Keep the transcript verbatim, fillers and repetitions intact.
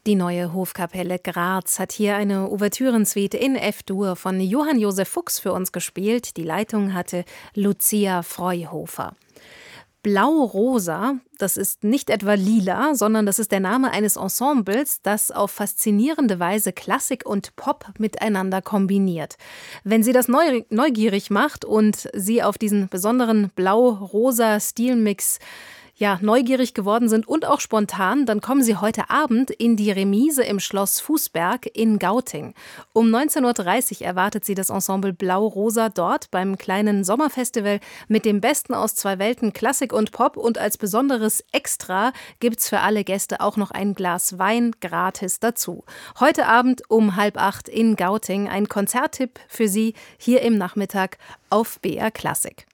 Die Neue Hofkapelle Graz hat hier eine Ouvertürensuite in F-Dur von Johann Josef Fuchs für uns gespielt. Die Leitung hatte Lucia Freuhofer. Blau-Rosa, das ist nicht etwa lila, sondern das ist der Name eines Ensembles, das auf faszinierende Weise Klassik und Pop miteinander kombiniert. Wenn Sie das neu, neugierig macht und Sie auf diesen besonderen blau-rosa Stilmix ja, neugierig geworden sind und auch spontan, dann kommen Sie heute Abend in die Remise im Schloss Fußberg in Gauting. Um neunzehn Uhr dreißig erwartet Sie das Ensemble Blau-Rosa dort beim kleinen Sommerfestival mit dem Besten aus zwei Welten, Klassik und Pop. Und als besonderes Extra gibt's für alle Gäste auch noch ein Glas Wein gratis dazu. Heute Abend um halb acht in Gauting ein Konzerttipp für Sie hier im Nachmittag auf B R Klassik.